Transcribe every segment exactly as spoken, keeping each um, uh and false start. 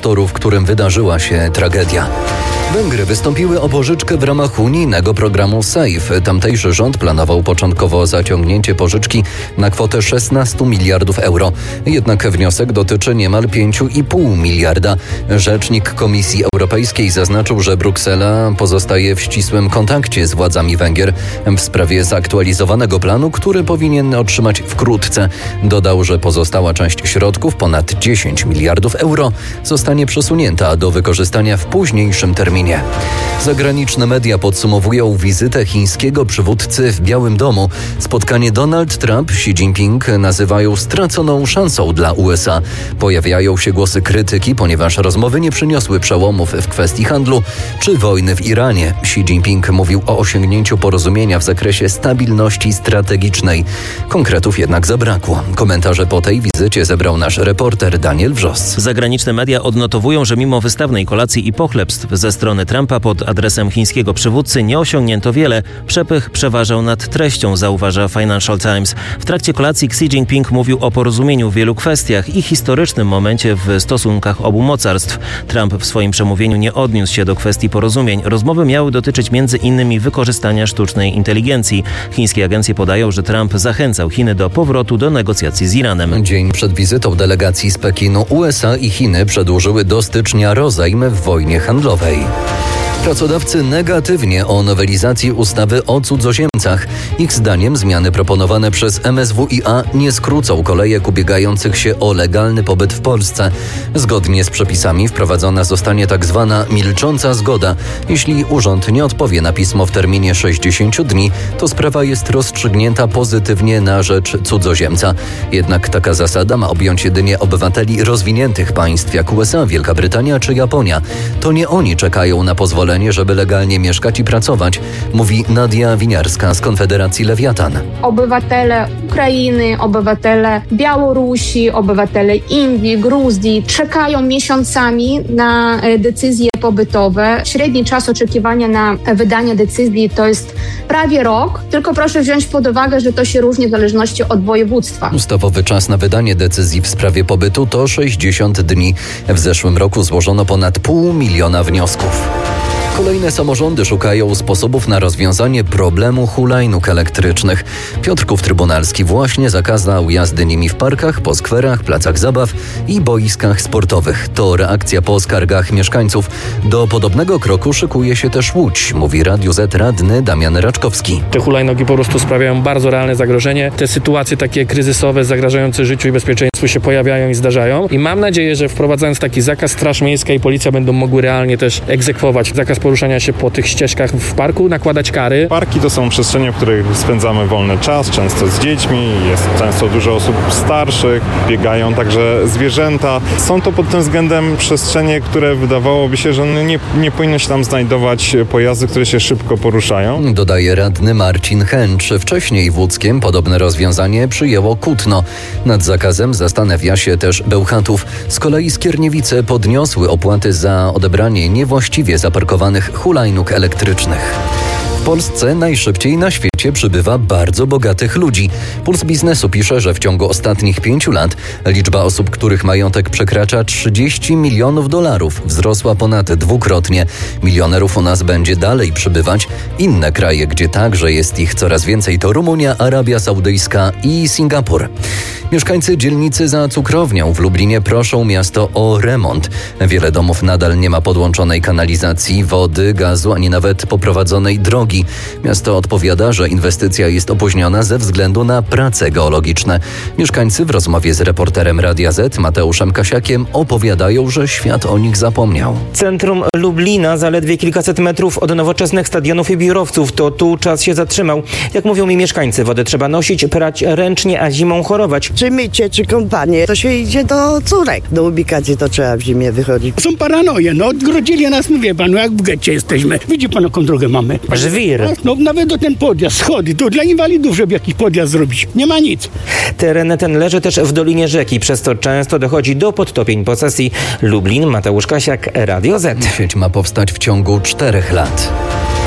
klasztoru, w którym wydarzyła się tragedia. Węgry wystąpiły o pożyczkę w ramach unijnego programu SAFE. Tamtejszy rząd planował początkowo zaciągnięcie pożyczki na kwotę szesnaście miliardów euro. Jednak wniosek dotyczy niemal pięć i pół miliarda. Rzecznik Komisji Europejskiej zaznaczył, że Bruksela pozostaje w ścisłym kontakcie z władzami Węgier w sprawie zaktualizowanego planu, który powinien otrzymać wkrótce. Dodał, że pozostała część środków, ponad dziesięć miliardów euro, zostanie przesunięta do wykorzystania w późniejszym terminie. Zagraniczne media podsumowują wizytę chińskiego przywódcy w Białym Domu. Spotkanie Donald Trump, Xi Jinping nazywają straconą szansą dla U S A. Pojawiają się głosy krytyki, ponieważ rozmowy nie przyniosły przełomów w kwestii handlu czy wojny w Iranie. Xi Jinping mówił o osiągnięciu porozumienia w zakresie stabilności strategicznej. Konkretów jednak zabrakło. Komentarze po tej wizycie zebrał nasz reporter Daniel Wrzos. Zagraniczne media odnotowują, że mimo wystawnej kolacji i pochlebstw ze strony Trumpa pod adresem chińskiego przywódcy nie osiągnięto wiele. Przepych przeważał nad treścią, zauważa Financial Times. W trakcie kolacji Xi Jinping mówił o porozumieniu w wielu kwestiach i historycznym momencie w stosunkach obu mocarstw. Trump w swoim przemówieniu nie odniósł się do kwestii porozumień. Rozmowy miały dotyczyć między innymi wykorzystania sztucznej inteligencji. Chińskie agencje podają, że Trump zachęcał Chiny do powrotu do negocjacji z Iranem. Dzień przed wizytą delegacji z Pekinu U S A i Chiny przedłużyły do stycznia rozejm w wojnie handlowej. Pracodawcy negatywnie o nowelizacji ustawy o cudzoziemcach. Ich zdaniem zmiany proponowane przez M S W i A nie skrócą kolejek ubiegających się o legalny pobyt w Polsce. Zgodnie z przepisami wprowadzona zostanie tak zwana milcząca zgoda. Jeśli urząd nie odpowie na pismo w terminie sześćdziesięciu dni, to sprawa jest rozstrzygnięta pozytywnie na rzecz cudzoziemca. Jednak taka zasada ma objąć jedynie obywateli rozwiniętych państw jak U S A, Wielka Brytania czy Japonia. To nie oni czekają na pozwolenie, żeby legalnie mieszkać i pracować, mówi Nadia Winiarska z Konfederacji Lewiatan. Obywatele Ukrainy, obywatele Białorusi, obywatele Indii, Gruzji czekają miesiącami na decyzje pobytowe. Średni czas oczekiwania na wydanie decyzji to jest prawie rok, tylko proszę wziąć pod uwagę, że to się różni w zależności od województwa. Ustawowy czas na wydanie decyzji w sprawie pobytu to sześćdziesiąt dni. W zeszłym roku złożono ponad pół miliona wniosków. Kolejne samorządy szukają sposobów na rozwiązanie problemu hulajnóg elektrycznych. Piotrków Trybunalski właśnie zakazał jazdy nimi w parkach, po skwerach, placach zabaw i boiskach sportowych. To reakcja po skargach mieszkańców. Do podobnego kroku szykuje się też Łódź, mówi Radiu Z radny Damian Raczkowski. Te hulajnogi po prostu sprawiają bardzo realne zagrożenie. Te sytuacje takie kryzysowe, zagrażające życiu i bezpieczeństwu się pojawiają i zdarzają. I mam nadzieję, że wprowadzając taki zakaz, Straż Miejska i Policja będą mogły realnie też egzekwować zakaz poruszania się po tych ścieżkach w parku, nakładać kary. Parki to są przestrzenie, w których spędzamy wolny czas, często z dziećmi, jest często dużo osób starszych, biegają także zwierzęta. Są to pod tym względem przestrzenie, które wydawałoby się, że nie, nie powinno się tam znajdować pojazdy, które się szybko poruszają. Dodaje radny Marcin Chęcz. Wcześniej w Łódzkiem podobne rozwiązanie przyjęło Kutno. Nad zakazem zastanawia się też Bełchatów. Z kolei Skierniewice podniosły opłaty za odebranie niewłaściwie zaparkowanych hulajnóg elektrycznych. W Polsce najszybciej na świecie przybywa bardzo bogatych ludzi. Puls Biznesu pisze, że w ciągu ostatnich pięciu lat liczba osób, których majątek przekracza trzydzieści milionów dolarów, wzrosła ponad dwukrotnie. Milionerów u nas będzie dalej przybywać. Inne kraje, gdzie także jest ich coraz więcej, to Rumunia, Arabia Saudyjska i Singapur. Mieszkańcy dzielnicy za Cukrownią w Lublinie proszą miasto o remont. Wiele domów nadal nie ma podłączonej kanalizacji, wody, gazu, ani nawet poprowadzonej drogi. Miasto odpowiada, że inwestycja jest opóźniona ze względu na prace geologiczne. Mieszkańcy w rozmowie z reporterem Radia Z Mateuszem Kasiakiem opowiadają, że świat o nich zapomniał. Centrum Lublina, zaledwie kilkaset metrów od nowoczesnych stadionów i biurowców. To tu czas się zatrzymał. Jak mówią mi mieszkańcy, wodę trzeba nosić, prać ręcznie, a zimą chorować. Czy mycie, czy kąpanie, to się idzie do córek. Do ubikacji to trzeba w zimie wychodzić. Są paranoje, no odgrodzili nas, mówię panu, jak w getcie jesteśmy. Widzi pan, jaką drogę mamy. Żwir. No nawet do ten podjazd, schody, to dla inwalidów, żeby jakiś podjazd zrobić. Nie ma nic. Teren ten leży też w dolinie rzeki, przez co często dochodzi do podtopień posesji. Lublin, Mateusz Kasiak, Radio Z. Sieć ma powstać w ciągu czterech lat.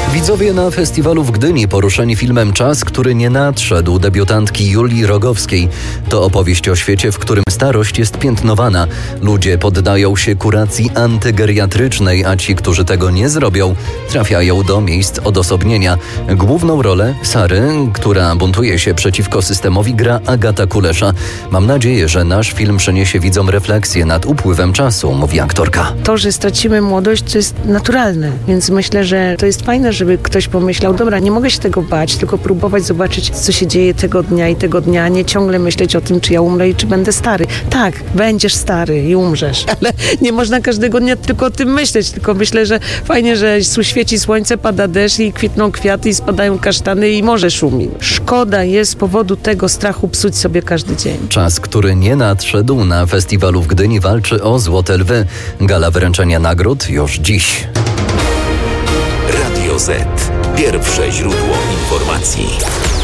Widzowie na festiwalu w Gdyni poruszeni filmem Czas, który nie nadszedł debiutantki Julii Rogowskiej. To opowieść o świecie, w którym starość jest piętnowana. Ludzie poddają się kuracji antygeriatrycznej, a ci, którzy tego nie zrobią, trafiają do miejsc odosobnienia. Główną rolę Sary, która buntuje się przeciwko systemowi, gra Agata Kulesza. Mam nadzieję, że nasz film przyniesie widzom refleksję nad upływem czasu, mówi aktorka. To, że stracimy młodość, to jest naturalne, więc myślę, że to jest fajne, żeby ktoś pomyślał, dobra, nie mogę się tego bać, tylko próbować zobaczyć, co się dzieje tego dnia i tego dnia, nie ciągle myśleć o tym, czy ja umrę i czy będę stary. Tak, będziesz stary i umrzesz, ale nie można każdego dnia tylko o tym myśleć, tylko myślę, że fajnie, że świeci słońce, pada deszcz i kwitną kwiaty i spadają kasztany i morze szumi. Szkoda jest z powodu tego strachu psuć sobie każdy dzień. Czas, który nie nadszedł, na festiwalu w Gdyni walczy o Złote Lwy. Gala wręczenia nagród już dziś. Radio Z. Pierwsze źródło informacji.